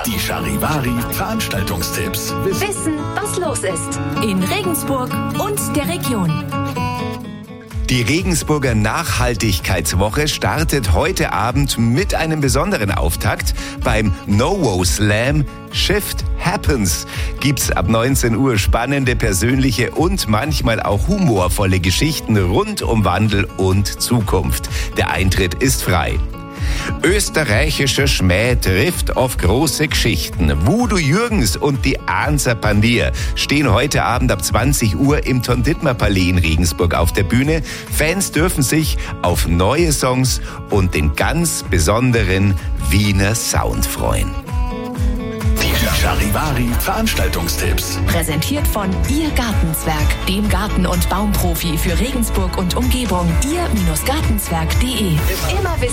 Die Charivari Veranstaltungstipps. Wissen, was los ist in Regensburg und der Region. Die Regensburger Nachhaltigkeitswoche startet heute Abend mit einem besonderen Auftakt. Beim NoWo Slam Shift Happens gibt's ab 19 Uhr spannende, persönliche und manchmal auch humorvolle Geschichten rund um Wandel und Zukunft. Der Eintritt ist frei. Österreichischer Schmäh trifft auf große Geschichten. Voodoo Jürgens und die Anser Pandier stehen heute Abend ab 20 Uhr im Ton-Dittmar-Palais in Regensburg auf der Bühne. Fans dürfen sich auf neue Songs und den ganz besonderen Wiener Sound freuen. Die Charivari Veranstaltungstipps. Präsentiert von Ihr Gartenzwerg, dem Garten- und Baumprofi für Regensburg und Umgebung. Ihr-Gartenzwerg.de. Immer wissen,